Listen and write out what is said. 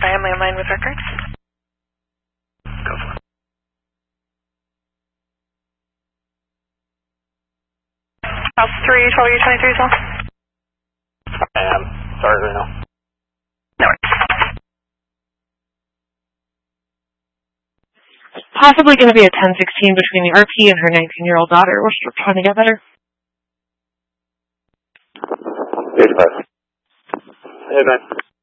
I am landline with records. Go for it. House 3, 12U23 as well. I am. Sorry, Reno. No worries. Possibly going to be a 1016 between the RP and her 19-year-old daughter. We're still trying to get better. 85. Hey, man.